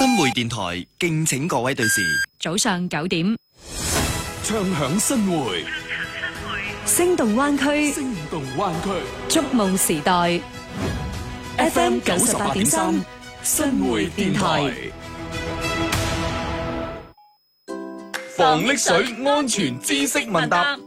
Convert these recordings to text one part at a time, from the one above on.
新匯電台敬請各位對視。 早上9點， 唱響新匯， 聲動灣區，觸夢時代。FM 98.3新匯電台。 防溺水安全知識問答。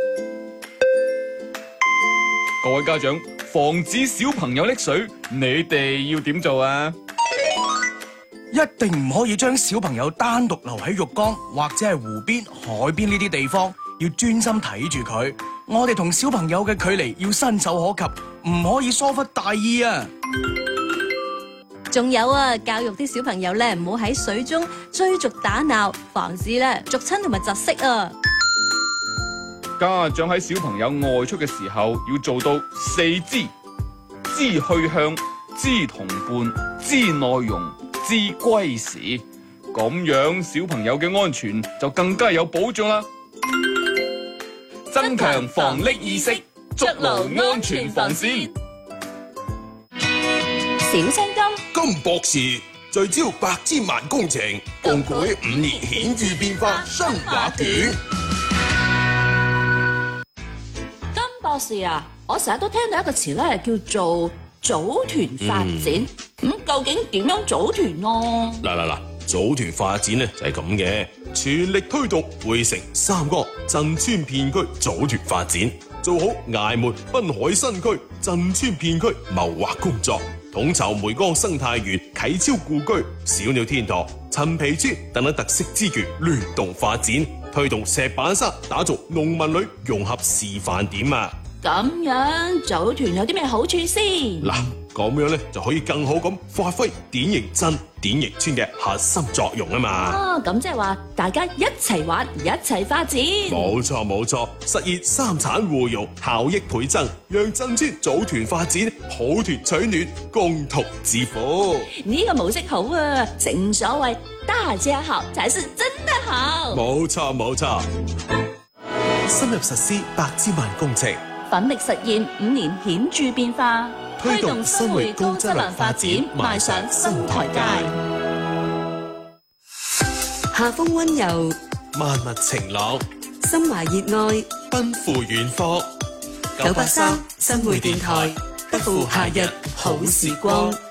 各位家長，防止小朋友溺水，你哋要點做啊？ 一定唔可以將小朋友單獨留喺浴缸或者係湖邊、海邊呢啲地方，要專心睇住佢。我哋同小朋友嘅距離要伸手可及，唔可以疏忽大意啊！ 仲有啊，教育啲小朋友咧，唔好喺水中追逐打鬧，防止咧逐親同埋窒息啊！ 家長喺小朋友外出嘅時候，要做到4知：知去向、知同伴、知內容、知歸時。咁樣小朋友嘅安全就更加有保障啦。增強防溺意識，築牢安全防線。 小青金金博士聚焦百千萬工程，共繪5年顯著變化新畫卷。 金博士啊，我成日都聽到一個詞咧，叫做組團發展。究竟點樣組團咯？ 嗱，組團發展咧就係咁嘅，全力推動匯城三江鎮村片區組團發展，做好崖門濱海新區鎮村片區謀劃工作，統籌梅江生態園、啟超故居、小鳥天堂、陳皮村等等特色資源聯動發展，推動石板山打造農民旅融合示範點啊！ 咁樣組團有啲咩好處先？ 嗱，咁樣咧就可以更好咁發揮典型鎮、典型村嘅核心作用啊嘛！ 咁即係話大家一齊玩，一齊發展。 冇錯，實現三產互用，效益倍增，讓鎮村組團發展，抱團取暖，共同致富。 呢個模式好啊！正所謂大家好才是真的好。 冇錯，深入實施百千萬工程， 奮力實現5年顯著變化， 推動新匯高質量發展邁上新台階。 夏風溫柔， 萬物晴朗， 心懷熱愛， 奔赴遠方。 983新匯電台，不負夏日好時光。